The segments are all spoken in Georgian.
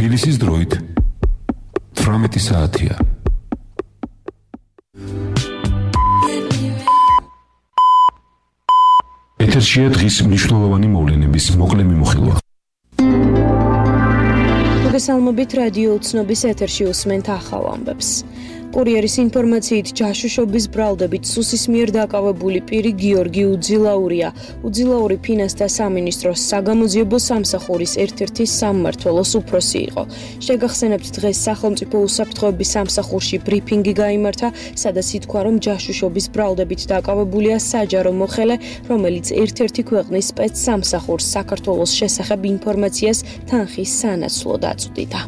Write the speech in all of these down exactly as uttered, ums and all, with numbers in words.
თბილისის დროით თვრამეტი საათია. ეთერშია დღის მნიშვნელოვანი მოვლენების მოკლე მიმოხილვა. მოგესალმებით, რადიო უცნობის ეთერში უსმენთ ახალ ამბებს. კურიერის ინფორმაციით ჯაშუშობის ბრალდებით სუსის მიერ დაკავებული პირი გიორგი უძილაურია. უძილაური ფინანსთა სამინისტროს საგამოძიებო სამსახურის ერთ-ერთი სამმართველოს უფროსი იყო. შეგახსენებთ, დღეს სახელმწიფო უსაფრთხოების სამსახურში ბრიფინგი გაიმართა, სადაც ითქვა, რომ ჯაშუშობის ბრალდებით დაკავებულია საჯარო მოხელე, რომელიც ერთ-ერთი ქვეყნის სპეცსამსახურს საქართველოს შესახებ ინფორმაციას თანხის სანაცვლოდ აწვდიდა.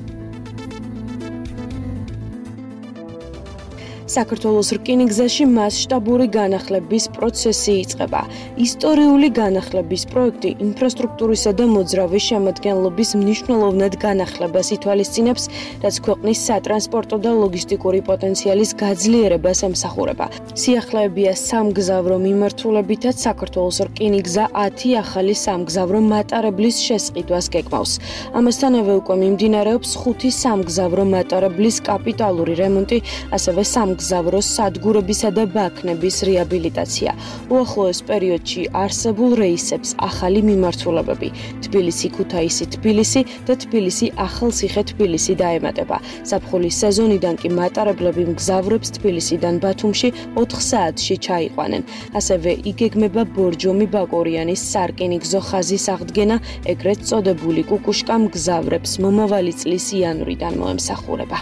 საქართველოს რკინიგზაში მასშტაბური განახლების პროცესი იწყება. ისტორიული განახლების პროექტი ინფრასტრუქტურისა და მოძრავი შემადგენლობის მნიშვნელოვნად განახლებას ითვალისწინებს, რაც ქვეყნის სატრანსპორტო და ლოგისტიკური პოტენციალის გაძლიერებას ემსახურება. სიახლეებია სამგზავრო მიმართულებითაც საქართველოს რკინიგზა ათი ახალი სამგზავრო მატარებლის შესყიდვას გეგმავს. ამასთანავე უკვე მიმდინარეობს ხუთი სამგზავრო მატარებლის კაპიტალური რემონტი, ასევე სამ მგზავრო სადგურებისა და ბაქნების რეაბილიტაცია. უახლოეს პერიოდში არსებულ რეისებს ახალი მიმართულებები თბილისი-ქუთაისი-თბილისი და თბილისი-ახალციხე-თბილისი დაემატება. ზაფხულის სეზონიდან კი მატარებლები მგზავრებს თბილისიდან ბათუმში ოთხ საათში ჩაიყვანენ. ასევე იგეგმება ბორჯომი-ბაკურიანის სარკინიგზო ხაზის აღდგენა, ეგრეთ წოდებული კუკუშკა მგზავრებს მომავალი წლის იანვრიდან მოემსახურება.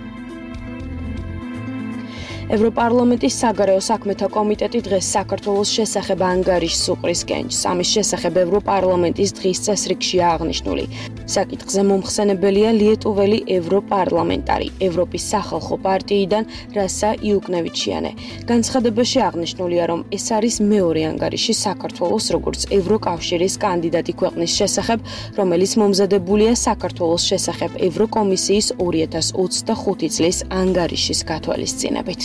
ევროპარლამენტის საგარეო საქმეთა კომიტეტი დღეს საქართველოს შესახებ ანგარიშს უყრის კენჭს. ამის შესახებ ევროპარლამენტის დღის წესრიგში აღნიშნული. საკითხზე მომხსენებელია ლიეტუველი ევროპარლამენტარი ევროპის სახალხო პარტიიდან რასა იუკნევიჩიანე. განცხადებაში აღნიშნულია, რომ ეს არის მეორე ანგარიში საქართველოს როგორც ევროკავშირის კანდიდატი ქვეყნის შესახებ, რომელიც მომზადებულია საქართველოს შესახებ ევროკომისიის ორი ათას ოცდახუთი წლის ანგარიშის გათვალისწინებით.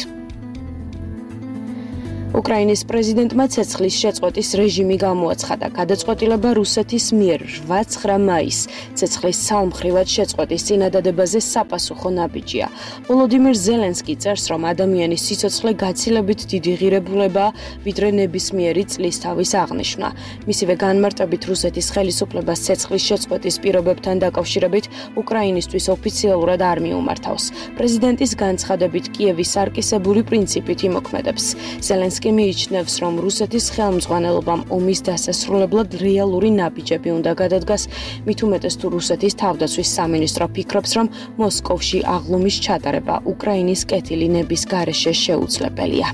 უკრაინის პრეზიდენტმა ცეცხლის შეწყვეტის რეჟიმი გამოაცხადა. გადაწყვეტილება რუსეთის მიერ რვა-ცხრა მაისს ცეცხლის ცალმხრივად შეწყვეტის წინადადებაზე საპასუხო ნაბიჯია. ვოლოდიმირ ზელენსკი წერს, რომ ადამიანის სიცოცხლე გაცილებით დიდი ღირებულებაა, ვიდრე ნებისმიერი წლისთავის აღნიშვნა. მისივე განმარტებით რუსეთის ხელისუფლებას ცეცხლის შეწყვეტის პირობებთან დაკავშირებით უკრაინისთვის ოფიციალურად არ მიუმართავს. პრეზიდენტის განცხადებით კიევის არკისებური პრინციპით იმოქმედებს. ზელენსკი კი მიიჩნევს, რომ რუსეთის ხელმძღვანელობამ ომის დასასრულებლად რეალური ნაბიჯები უნდა გადადგას, მით უმეტეს თუ რუსეთის თავდაცვის სამინისტრო ფიქრობს, რომ მოსკოვში აღლუმის ჩატარება უკრაინის კეთილი ნების გარეშე შეუძლებელია.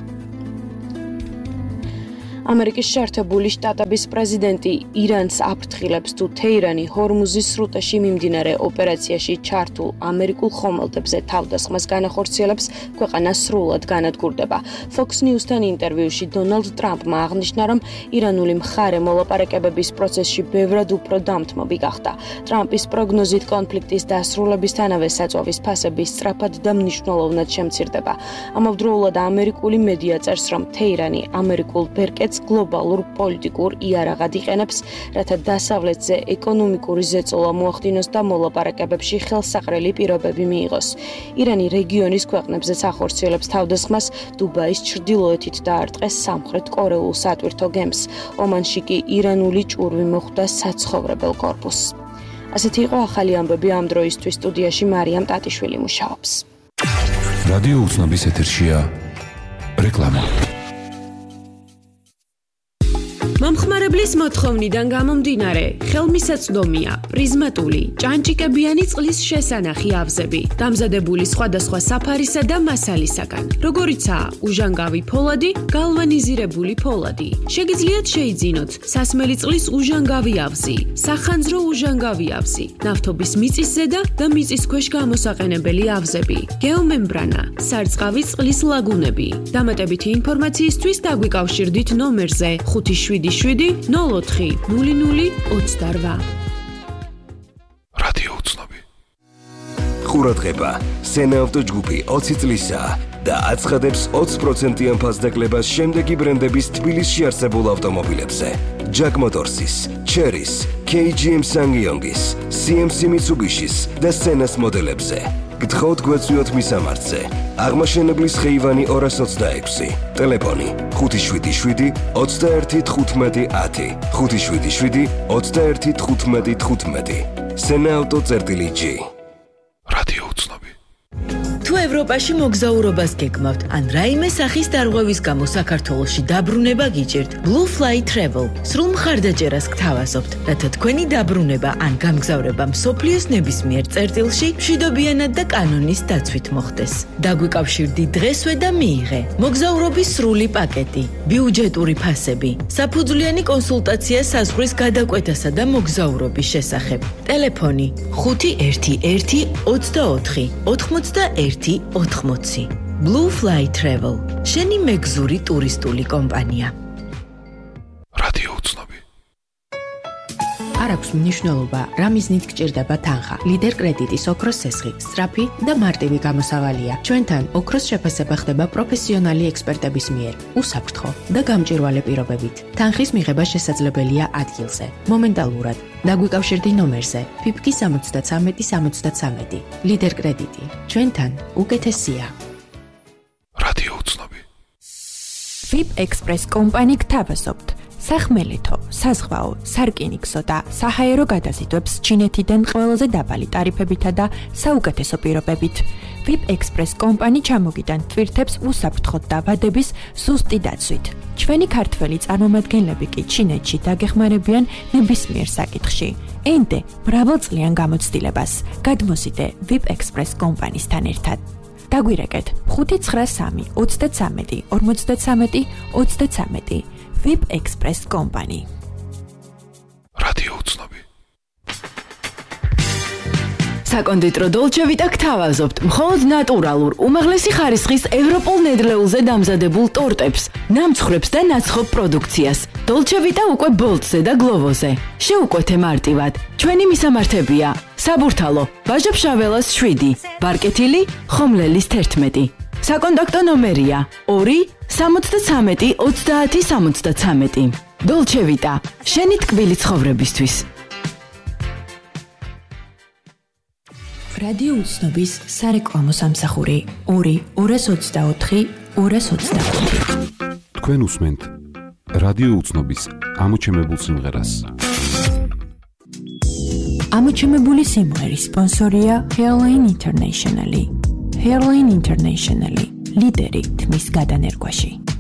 ამერიკის შეერთებული შტატების პრეზიდენტი ირანს აფრთხილებს, თუ თეირანი ჰორმუზის სრუტეში მიმდინარე ოპერაციაში ჩართულ ამერიკულ ხომალდებზე თავდასხმას განახორციელებს, ქვეყანა სრულად განადგურდება. Fox News-თან ინტერვიუში დონალდ ტრამპმა აღნიშნა, რომ ირანული მხარე მოლაპარაკებების პროცესში ბევრად უფრო დამთმობი გახდა. ტრამპის პროგნოზით კონფლიქტის დასრულებისთანავე საწვავის ფასები სწრაფად და მნიშვნელოვნად შემცირდება. ამავდროულად ამერიკული მედია წერს, რომ თეირანი ამერიკულ ბერკეტს გლობალურ პოლიტიკურ იარაღად იყენებს, რათა დასავლეთზე ეკონომიკური ზეწოლა მოახდინოს და მოლაპარაკებებში ხელსაყრელი პირობები მიიღოს. ირანი რეგიონის ქვეყნებზეც ახორციელებს თავდასხმას, დუბაის ჩრდილოეთით დაარტყეს სამხრეთ კორეულ სატვირთო გემს. ომანში კი ირანული ჭურვი მოხვდა საცხოვრებელ კორპუსს. ასეთი იყო ახალი ამბები ამ დროისთვის. სტუდიაში მარიამ ტატიშვილი მუშაობს. რადიო უცნობის ეთერშია რეკლამა. მომხმარებლის მოთხოვნიდან გამომდინარე, ხელმისაწვდომია პრიზმატული, ჭანჭიკებიანი წყლის შესანახი ავზები, დამზადებული სხვადასხვა საფარისა და მასალისაგან, როგორიცაა უჟანგავი ფოლადი, გალვანიზირებული ფოლადი. შეგიძლიათ შეიძინოთ სასმელი წყლის უჟანგავი ავზი, სახანძრო უჟანგავი ავზი, ნავთობის მიწისზედა და მიწის ქვეშ გამოსაყენებელი ავზები, გეომემბრანა, სარწყავი წყლის ლაგუნები. დამატებითი ინფორმაციისთვის დაგვიკავშირდით ნომერზე ხუთი შვიდი შვიდი ნულ ოთხი ნული ნული ოცდარვა. რადიო უცნობი. ყურადღება, სენაავტო ჯგუფი ოცი წლისაა და აცხადებს ოცი პროცენტიან ფასდაკლებას შემდეგი ბრენდების თბილისში არსებულ ავტომობილებზე: Jack Motorsის, Chery's, კეი ჯი ემ Ssangyongis, სი ემ სი Mitsubishis და Senas მოდელებზე. გთხოვთ გვეწვიოთ მისამართზე. აღმაშენებლის ხეივანი ორას ოცდაექვსი. ტელეფონი ხუთი შვიდი შვიდი ოცდაერთი თხუთმეტი ათი. ხუთი შვიდი შვიდი ოცდაერთი თხუთმეტი თხუთმეტი. Senauto.gi. რადიო უცნობი. თუ ევროპაში მოგზაურობას გეგმავთ, ან რაიმე სახის დარღვევის გამო საქართველოში დაბრუნება გიჭირთ, Blue Fly Travel სრულ მხარდაჭერას გთავაზობთ, რათა თქვენი დაბრუნება ან გამგზავრება მსოფლიოს ნებისმიერ წერტილში მშვიდობიანად და კანონის დაცვით მოხდეს. დაგვიკავშირდი დღესვე და მიიღე. მოგზაურობის სრული პაკეტი, ბიუჯეტური ფასები, საფუძვლიანი კონსულტაცია საზღვრის გადაკვეთასა და მოგზაურობის შესახებ. ტელეფონი ხუთი ერთი ერთი ოცდაოთხი ოთხმოცდაერთი ოთხმოცი. Blue Fly Travel. შენი მეგზური ტურისტული კომპანია. რადიო უცნობი. არ აქვს მნიშვნელობა, რა მიზნით გჭირდება თანხა. ლიდერ კრედიტის ოქროს სესხი, სწრაფი და მარტივი გამოსავალია. ჩვენთან ოქროს შეფასება ხდება პროფესიონალი ექსპერტების მიერ, უსაფრთხო და გამჭვირვალე პირობებით. თანხის მიღება შესაძლებელია ადგილზე, მომენტალურად. დაგვიკავშირდი ნომერზე ფიფკი სამოცდათრამეტი სამოცდათრამეტი. ლიდერ კრედიტი. ჩვენთან უკეთესია. რადიო უცნობი. VIP Express კომპანი გთავაზობთ. სახმელეთო, საზღვაო, სარკინიგზო და საჰაერო გადაზიდვებს ჩინეთიდან ყველაზე დაბალი ტარიფებითა და საუკეთესო პირობებით. VIP Express კომპანი ჩამოგიტანთ ტვირთებს უსაფრთხოდ დაბადების ზუსტი დაცვით. ჩვენი ქართველი წარმომადგენლები კი ჩინეთში დაგეხმარებიან ნებისმიერ საკითხში. ენდე მრავალწლიან გამოცდილებას. გადმოსიდე VIP Express კომპანიისთან ერთად. დაგვირეკეთ ხუთი ცხრა სამი ოცდათრამეტი ორმოცდათრამეტი ოცდათრამეტი. VIP Express კომპანი. რადიო უცნობი. საკონდიტრო Dolce Vita გთავაზობთ მხოლოდ ნატურალურ, უმაღლესი ხარისხის ევროპულ ნედლეულზე დამზადებულ ტორტებს, ნამცხრებს და ნაცხოვ პროდუქციას. Dolce Vita უკვე Bolt-ზე და Glovo-ზე. შეუკვეთე მარტივად. ჩვენი მისამართებია: საბურთალო, ვაჟა-ფშაველას შვიდი, ბარკეთილი, ხომლელის თერთმეტი. საკონტაქტო ნომერია ორი სამოცდათრამეტი ოცდაათი სამოცდათრამეტი. Dolce Vita, შენი ტკბილი ცხოვრებისთვის. რადიო უცნობის სარეკლამო სამსახური ორი ორას ოცდაოთხი ორას ოცდაოთხი. თქვენ უსმენთ რადიო უცნობის ამოჩემებულ სიმღერას. ამოჩემებული სიმღერის სპონსორია Hairline International. Hairline International, ლიდერი თმის გადანერგვაში.